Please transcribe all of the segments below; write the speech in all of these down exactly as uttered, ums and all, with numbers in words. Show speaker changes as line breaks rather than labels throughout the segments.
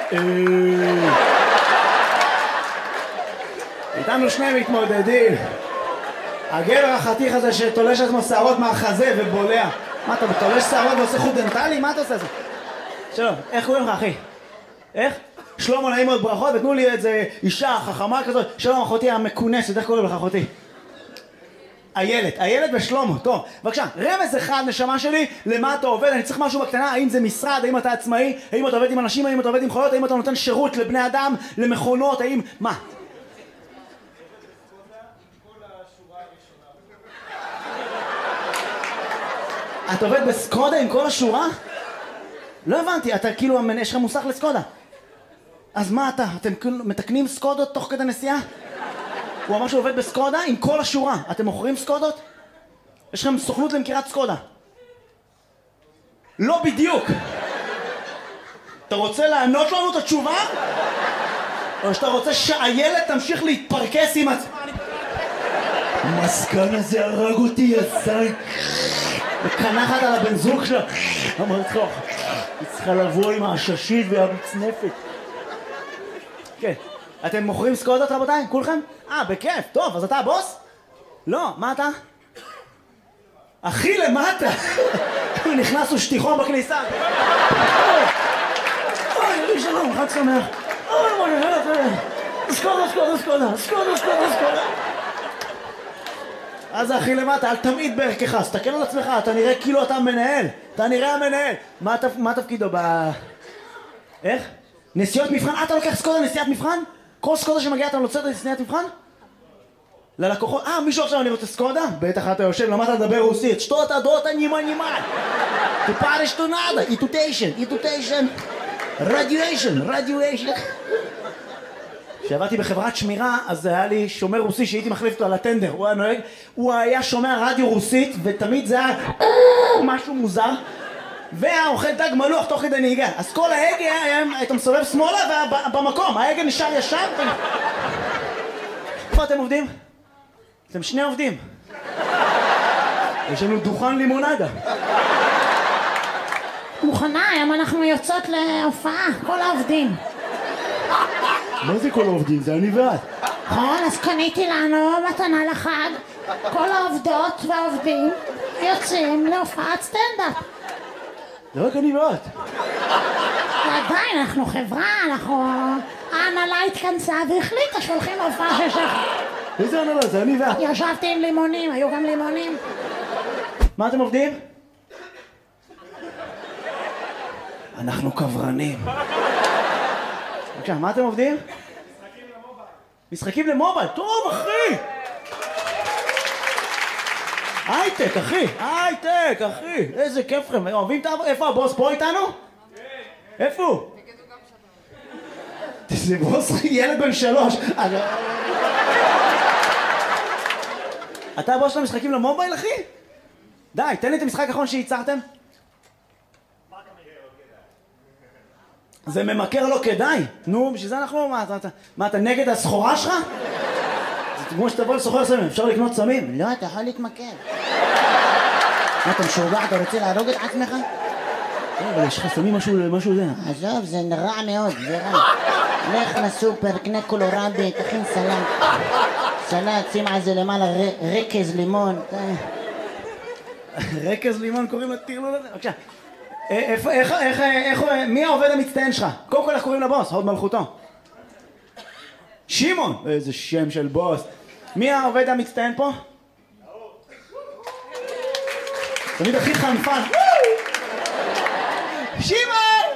איתנו שני מתמודדים. הגבר החתיך הזה שתולש עצמו שערות מהחזה ובולע. מה אתה תולש שערות ועושה חוט דנטלי? מה אתה עושה את זה? שלום, איך קוראים לך אחי? איך? שלמה, נעים מאוד, ברכות, ותנו לי איזה אישה חכמה כזאת. שלום אחותי המכונסת, איך קוראים לך אחותי? איילת, איילת ושלמה, טוב, בבקשה, רמז אחד נשמה שלי, למה אתה עובד? אני צריך משהו בקטנה, האם זה משרד, האם אתה עצמאי, האם אתה עובד עם אנשים, האם אתה עובד עם חיות, האם אתה נותן שירות לבני אדם, למכונות, האם, מה? אתה עובד בסקודה עם כל השורה? לא הבנתי, אתה כאילו, יש לך מוסך לסקודה. אז מה אתה? אתם כאילו מתקנים סקודות תוך כדי נסיעה? הוא אמר שהוא עובד בסקודה עם כל השורה. אתם מוכרים סקודות? יש לכם סוכנות למכירת סקודה. לא בדיוק. אתה רוצה לענות לנו את התשובה? או שאתה רוצה שהילד תמשיך להתפרקס עם עצמה? המסכן הזה הרג אותי, יזי. וקנחת על הבן זוג שלה. אמרת לך, היא צריכה לבוא עם העששית והמצנפת. כן. אתם מוכרים סקודות רבותיי? כולכם? אה, בכיף. טוב, אז אתה הבוס? לא, מה אתה? אחי למטה. הוא נכנס ושטיחון בכניסה. אוי, שלום, חג שמח. אוי, מה נהלת? סקודה, סקודה, סקודה, סקודה, סקודה, סקודה. אז אחי למטה, אל תמיד בערכך, סתכל על עצמך, אתה נראה כאילו אתה מנהל. אתה נראה המנהל. מה תפקידו ב... איך? נסיעות מבחן? אתה לוקח סקודה נסיעת מבחן? כל סקודה שמגיעה אתה נוצרת לסניית מבחן? ללקוחות, אה מישהו עכשיו אני רוצה סקודה? בטח אתה יושב, למדת לדבר רוסית. שטו אתה דותה נימה נימה. תפרש תונדה, איטוטיישן, איטוטיישן, רדיואשן, רדיואשן. כשעבדתי בחברת שמירה, אז היה לי שומר רוסי שהייתי מחליף אותו על הטנדר. הוא היה נוהג, הוא היה שומע רדיו רוסית, ותמיד זה היה משהו מוזר. והאוכל דג מלוח תוך כדי נהיגה. אז כל ההגה היית מסובב שמאלה ובמקום ההגה נשאר ישר. איפה אתם עובדים? אתם שני עובדים. יש לנו דוכן לימונדה.
מוכנה, היום אנחנו יוצאות להופעה, כל העובדים.
מה זה כל העובדים? זה אני ואת.
נכון, אז קניתי לנו מתנה לחג. כל העובדות והעובדים יוצאים להופעת סטנדאפ.
זה רק אני ואת.
ועדיין, אנחנו חברה, אנחנו... ההנהלה התכנסה והחליטה שהולכים להופעה של שחר.
איזה הנהלה? זה אני ואת.
ישבתי עם לימונים, היו גם לימונים.
מה אתם עובדים? אנחנו קברנים. בבקשה, מה אתם עובדים? משחקים למובייל. משחקים למובייל? טוב, אחי! הייטק, אחי! הייטק, אחי! איזה כיף לכם. אוהבים את העבוד? איפה הבוס? פה איתנו? כן. איפה הוא? זה בוס ילד בן שלוש. אתה הבוס של המשחקים למובייל, אחי? די, תן לי את המשחק האחרון שייצרתם. זה ממכר לא כדאי. נו, בשביל זה אנחנו... מה, אתה נגד הסחורה שלך? זה כמו שתבוא לסוחר סמים, אפשר לקנות סמים?
לא, אתה יכול להתמכר. מה, אתה משוגע, אתה רוצה להרוג את עצמך?
אבל יש לך סמים משהו זה.
עזוב, זה רע מאוד, זה רע. לך לסופר, קנה קולורבי, תכין סלט. סלט, שים על זה למעלה רקז לימון.
רקז לימון קוראים לטירלול הזה? בבקשה. איך, איך, איך, איך, מי העובד המצטיין שלך? קודם כל איך קוראים לבוס? הוד מלכותו. שמעון! איזה שם של בוס. מי העובד המצטיין פה? תמיד הכי חנפן. שמעון!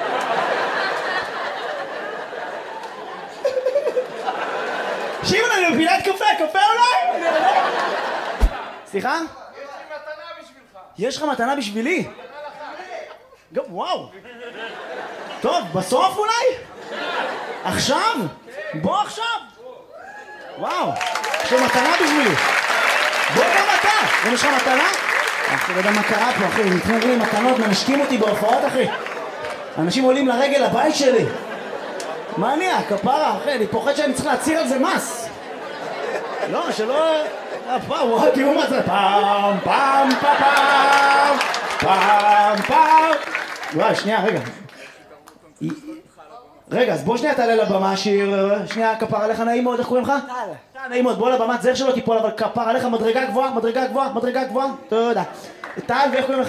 שמעון, אני מפילת קפה, קפה אולי? סליחה?
יש לי מתנה בשבילך.
יש לך מתנה בשבילי? וואו. טוב, בסוף אולי? עכשיו? בוא עכשיו. וואו, יש לך מתנה בשבילי. בוא גם אתה. יש לך מתנה? אחי, לא יודע מה קרה פה, אחי. נתנו לי מתנות, מנשקים אותי בהופעות, אחי. אנשים עולים לרגל הבית שלי. מה נהיה? כפרה, אחי. אני פוחד שאני צריך להציר על זה מס. לא, שלא... וואו, תראו מה זה. פעם, פעם, פעם, פעם, פעם. וואי, שנייה, רגע. רגע, אז בוא שנייה תעלה לבמה, שיר, שנייה, כפר עליך, נעים מאוד, איך קוראים לך? טל. טל, נעים מאוד, בוא לבמה, זר שלא תיפול, אבל כפר עליך, מדרגה גבוהה, מדרגה גבוהה, מדרגה גבוהה, תודה. טל, ואיך קוראים לך?